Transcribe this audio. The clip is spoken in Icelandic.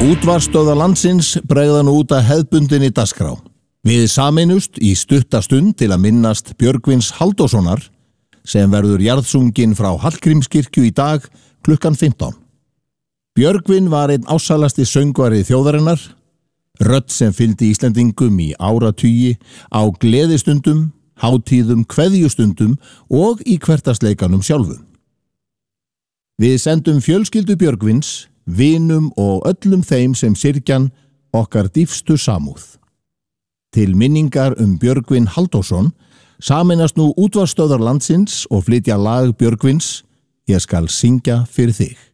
Útvarpsstöðvar landsins bregða nú út að hefðbundinni dagskrá. Við sameinust í stutta stund til að minnast Björgvins Halldórssonar sem verður jarðsunginn frá Hallgrímskirkju í dag klukkan 15. Björgvin var einn ásælasti söngvari þjóðarinnar, rödd sem fylgdi Íslendingum í áratugi á gleðistundum, hátíðum, kveðjustundum og í hversdagsleikanum sjálfum. Við sendum fjölskyldu Björgvins, vinum og öllum þeim sem syrgjan okkar dýpstu samúð. Til minningar Björgvin Halldórsson sameinast nú útvarpsstöðvar landsins og flytja lag Björgvins Ég skal syngja fyrir þig.